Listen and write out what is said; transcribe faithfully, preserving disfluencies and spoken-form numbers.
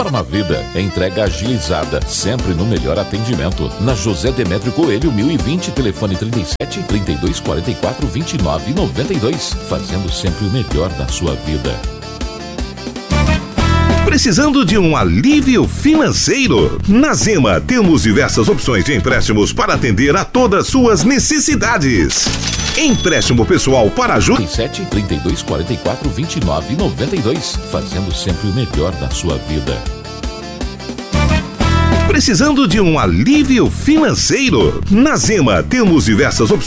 Farmavida, entrega agilizada, sempre no melhor atendimento. Na José Demétrio Coelho, mil e vinte, telefone trinta e sete, trinta e dois, quarenta e quatro, vinte e nove, noventa e dois. Fazendo sempre o melhor da sua vida. Precisando de um alívio financeiro? Na Zema temos diversas opções de empréstimos para atender a todas suas necessidades. Empréstimo pessoal para ajuda. trinta e sete, trinta e dois, quarenta e quatro, vinte e nove, noventa e dois. Fazendo sempre o melhor da sua vida. Precisando de um alívio financeiro? Na Zema temos diversas opções